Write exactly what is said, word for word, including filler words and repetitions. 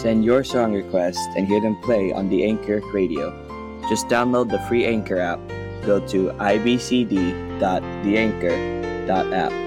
Send your song request and hear them play on the Anchor Radio. Just download the free Anchor app, go to i b c d dot the anchor dot app,